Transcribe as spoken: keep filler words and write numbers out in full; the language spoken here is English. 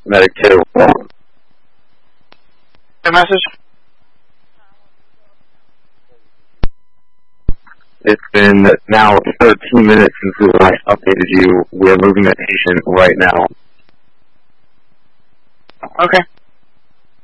Medicare phone. A message? It's been now thirteen minutes since we last updated you. We're moving the patient right now. Okay.